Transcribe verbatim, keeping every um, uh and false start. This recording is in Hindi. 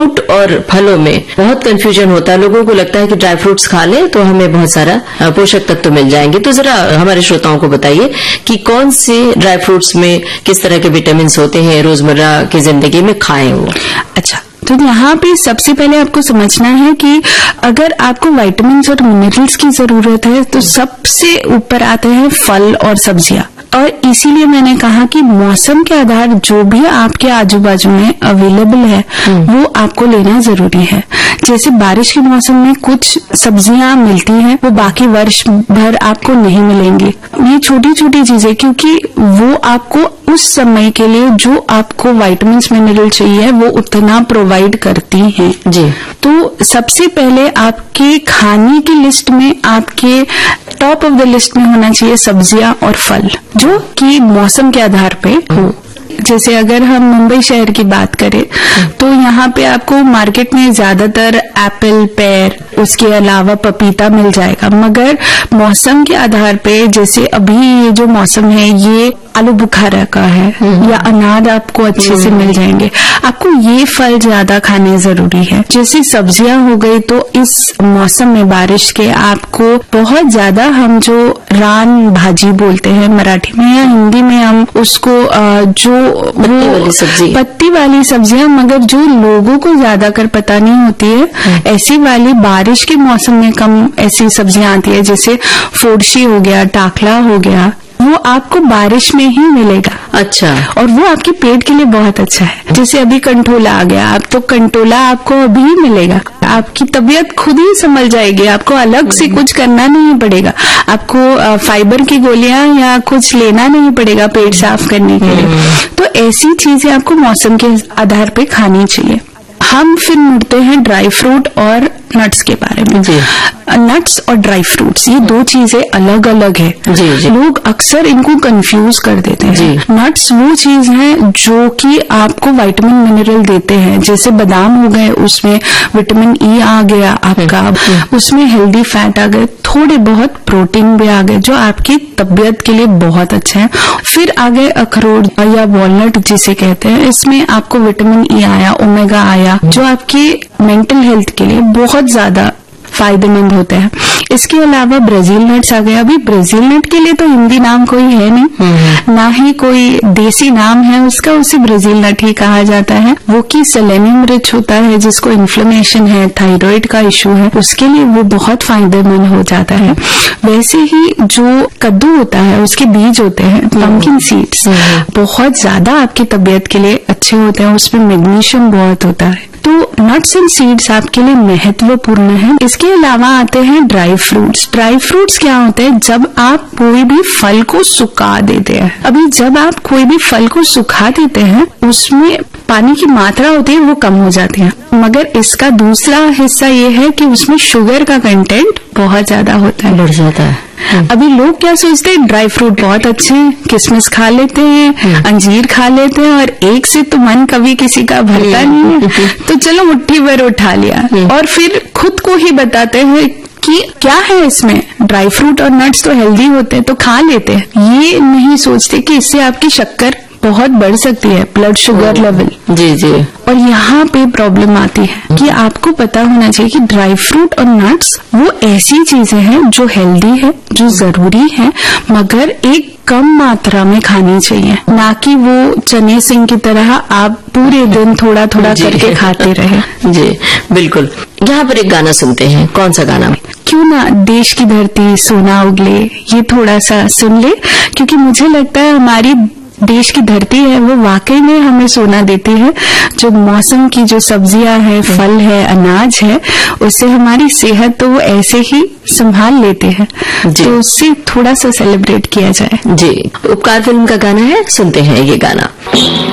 फ्रूट और फलों में बहुत कंफ्यूजन होता है। लोगों को लगता है कि ड्राई फ्रूट्स खा लें तो हमें बहुत सारा पोषक तत्व तो मिल जाएंगे। तो जरा हमारे श्रोताओं को बताइए कि कौन से ड्राई फ्रूट्स में किस तरह के विटामिन होते हैं, रोजमर्रा की जिंदगी में खाएं वो। अच्छा, तो यहाँ पे सबसे पहले आपको समझना है कि अगर आपको विटामिन्स और मिनरल्स की जरूरत है तो सबसे ऊपर आते हैं फल और सब्जियां। और इसीलिए मैंने कहा कि मौसम के आधार जो भी आपके आजू बाजू में अवेलेबल है वो आपको लेना जरूरी है। जैसे बारिश के मौसम में कुछ सब्जियां मिलती हैं वो बाकी वर्ष भर आपको नहीं मिलेंगी। ये छोटी छोटी चीजें, क्योंकि वो आपको उस समय के लिए जो आपको विटामिन्स मिनरल चाहिए वो उतना प्रोवाइड करती हैं जी। तो सबसे पहले आपके खाने की लिस्ट में आपके टॉप ऑफ द लिस्ट में होना चाहिए सब्जियां और फल जो कि मौसम के आधार पे हो। जैसे अगर हम मुंबई शहर की बात करें तो यहाँ पे आपको मार्केट में ज्यादातर एप्पल, पेयर, उसके अलावा पपीता मिल जाएगा। मगर मौसम के आधार पे जैसे अभी ये जो मौसम है ये आलू बुखारा का है या अनार आपको अच्छे से मिल जाएंगे। आपको ये फल ज्यादा खाने जरूरी है। जैसे सब्जियां हो गई तो इस मौसम में बारिश के आपको बहुत ज्यादा, हम जो रान भाजी बोलते हैं मराठी में या हिंदी में, हम उसको जो पत्ती वाली सब्जी पत्ती वाली सब्जियां, मगर जो लोगों को ज्यादा कर पता नहीं होती है, ऐसी वाली बारिश के मौसम में कम ऐसी सब्जियां आती है। जैसे फोड़शी हो गया, टाकला हो गया, वो आपको बारिश में ही मिलेगा। अच्छा। और वो आपके पेट के लिए बहुत अच्छा है। जैसे अभी कंटोला आ गया, आप तो कंटोला आपको अभी ही मिलेगा। आपकी तबीयत खुद ही संभल जाएगी, आपको अलग से कुछ करना नहीं पड़ेगा। आपको फाइबर की गोलियां या कुछ लेना नहीं पड़ेगा पेट साफ करने के लिए। तो ऐसी चीजें आपको मौसम के आधार पे खानी चाहिए। हम फिर मुड़ते हैं ड्राई फ्रूट और नट्स के बारे में। जी। नट्स और ड्राई फ्रूट्स ये दो चीजें अलग अलग है। जी, जी। लोग अक्सर इनको कंफ्यूज कर देते हैं। जी। नट्स वो चीज है जो कि आपको विटामिन मिनरल देते हैं। जैसे बादाम हो गए, उसमें विटामिन ई आ गया आपका, उसमें हेल्दी फैट आ गए, थोड़े बहुत प्रोटीन भी आ गए जो आपकी तबीयत के लिए बहुत अच्छा है। फिर आ गए अखरोट या वॉलनट जिसे कहते हैं, इसमें आपको विटामिन ई आया, ओमेगा आया, जो आपकी मेंटल हेल्थ के लिए बहुत ज्यादा फायदेमंद होते हैं। इसके अलावा ब्राजील नट्स आ गए। अभी ब्राजील नट के लिए तो हिंदी नाम कोई है नहीं, ना ही कोई देसी नाम है उसका, उसे ब्राजील नट ही कहा जाता है। वो कि सेलेनियम रिच होता है, जिसको इन्फ्लेमेशन है, थायराइड का इश्यू है, उसके लिए वो बहुत फायदेमंद हो जाता है। वैसे ही जो कद्दू होता है उसके बीज होते हैं, पंपकिन सीड्स, बहुत ज्यादा आपकी तबीयत के लिए अच्छे होते हैं, उसमें मैग्नीशियम बहुत होता है। तो नट्स एंड सीड्स आपके लिए महत्वपूर्ण है। इसके अलावा आते हैं ड्राई फ्रूट्स। ड्राई फ्रूट्स क्या होते हैं? जब आप कोई भी फल को सुखा देते हैं। अभी जब आप कोई भी फल को सुखा देते हैं उसमें पानी की मात्रा होती है वो कम हो जाती है, मगर इसका दूसरा हिस्सा ये है कि उसमें शुगर का कंटेंट बहुत ज्यादा होता है, बढ़ जाता है। अभी लोग क्या सोचते हैं, ड्राई फ्रूट बहुत अच्छे हैं, किशमिश खा लेते हैं, अंजीर खा लेते हैं, और एक से तो मन कभी किसी का भरता नहीं है, तो चलो मुट्ठी भर उठा लिया, और फिर खुद को ही बताते हैं कि क्या है इसमें, ड्राई फ्रूट और नट्स तो हेल्दी होते हैं तो खा लेते हैं। ये नहीं सोचते कि इससे आपकी शक्कर बहुत बढ़ सकती है, ब्लड शुगर लेवल। जी जी। और यहाँ पे प्रॉब्लम आती है कि आपको पता होना चाहिए कि ड्राई फ्रूट और नट्स वो ऐसी चीजें हैं जो हेल्दी है, जो जरूरी है, मगर एक कम मात्रा में खानी चाहिए, ना कि वो चने सिंह की तरह आप पूरे दिन थोड़ा थोड़ा करके खाते रहे। जी बिल्कुल। यहाँ पर एक गाना सुनते हैं, कौन सा गाना? क्यों ना देश की धरती सोना उगले, ये थोड़ा सा सुन ले, क्योंकि मुझे लगता है हमारी देश की धरती है वो वाकई में हमें सोना देती है। जो मौसम की जो सब्जियां है, फल है, अनाज है, उससे हमारी सेहत तो वो ऐसे ही संभाल लेते हैं, तो उससे थोड़ा सा सेलिब्रेट किया जाए। जी, उपकार फिल्म का गाना है, सुनते हैं ये गाना।